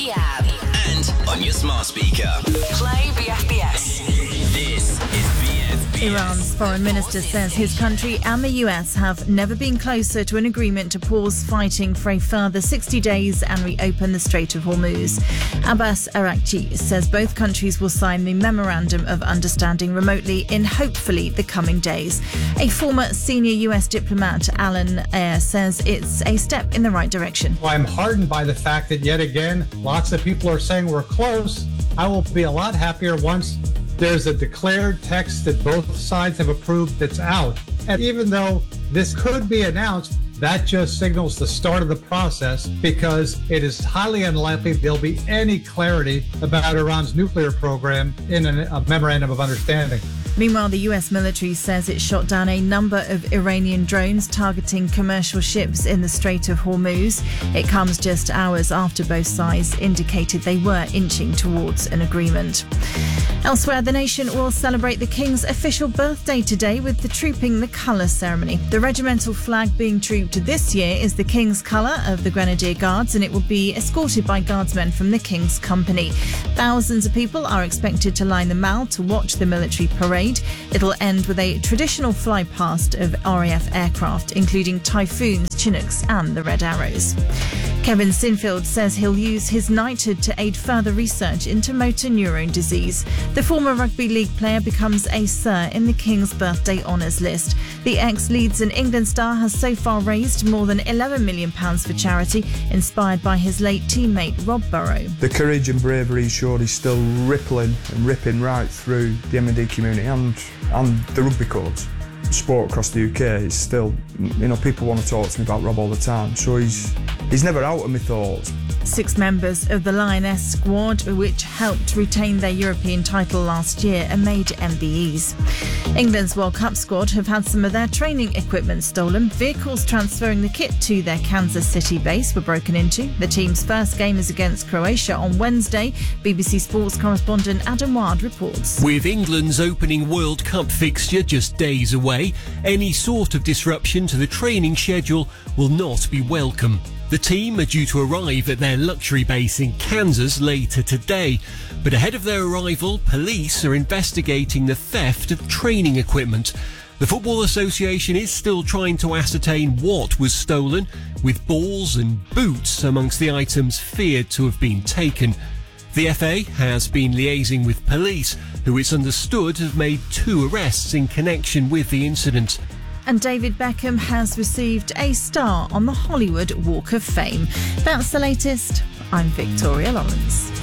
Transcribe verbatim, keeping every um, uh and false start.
the app, and on your smart speaker. play B F B S. This is B F B S. Iran's foreign minister says his country and the U S have never been closer to an agreement to pause fighting for a further sixty days and reopen the Strait of Hormuz. Abbas Araghchi says both countries will sign the Memorandum of Understanding remotely in hopefully the coming days. A former senior U S diplomat, Alan Ayer, says it's a step in the right direction. Well, I'm heartened by the fact that yet again, lots of people are saying we're close. I will be a lot happier once there's a declared text that both sides have approved that's out. And even though this could be announced, that just signals the start of the process, because it is highly unlikely there'll be any clarity about Iran's nuclear program in a, a memorandum of understanding. Meanwhile, the U S military says it shot down a number of Iranian drones targeting commercial ships in the Strait of Hormuz. It comes just hours after both sides indicated they were inching towards an agreement. Elsewhere, the nation will celebrate the King's official birthday today with the Trooping the Colour ceremony. The regimental flag being trooped this year is the King's colour of the Grenadier Guards, and it will be escorted by guardsmen from the King's Company. Thousands of people are expected to line the Mall to watch the military parade. It'll end with a traditional fly-past of R A F aircraft, including Typhoons, Chinooks and the Red Arrows. Kevin Sinfield says he'll use his knighthood to aid further research into motor neurone disease. The former rugby league player becomes a Sir in the King's Birthday Honours list. The ex-Leeds and England star has so far raised more than eleven million pounds for charity, inspired by his late teammate Rob Burrow. The courage and bravery he showed is still rippling and ripping right through the M and D community and, and the rugby courts. Sport across the U K is still, you know, people want to talk to me about Rob all the time, so he's he's never out of my thoughts. Six members of the Lioness squad, which helped retain their European title last year, are made M B Es. England's World Cup squad have had some of their training equipment stolen. Vehicles transferring the kit to their Kansas City base were broken into. The team's first game is against Croatia on Wednesday. B B C Sports correspondent Adam Ward reports. With England's opening World Cup fixture just days away, any sort of disruption to the training schedule will not be welcome. The team are due to arrive at their luxury base in Kansas later today. But ahead of their arrival, police are investigating the theft of training equipment. The Football Association is still trying to ascertain what was stolen, with balls and boots amongst the items feared to have been taken. The F A has been liaising with police, who it's understood have made two arrests in connection with the incident. And David Beckham has received a star on the Hollywood Walk of Fame. That's the latest. I'm Victoria Lawrence.